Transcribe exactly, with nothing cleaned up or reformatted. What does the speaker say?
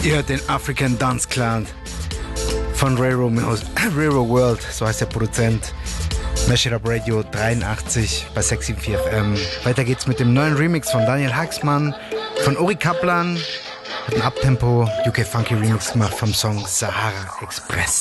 Ihr hört den African Dance Clan von Rero, Rero World, so heißt der Produzent. Mash It Up Radio dreiundachtzig bei sechs sieben vier F M. Weiter geht's mit dem neuen Remix von Daniel Haxmann, von Uri Kaplan. Hat ein Uptempo U K Funky Remix gemacht vom Song Sahara Express.